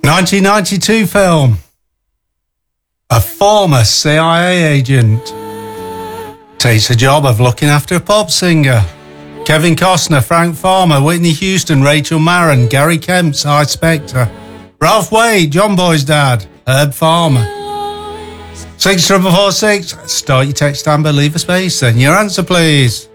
1992 film. A former CIA agent takes the job of looking after a pop singer. Kevin Costner, Frank Farmer, Whitney Houston, Rachel Marron, Gary Kemp, Cy Spector, Ralph Waite, John Boy's dad, Herb Farmer. 64446. Start your text, Amber, leave a space, then your answer, please.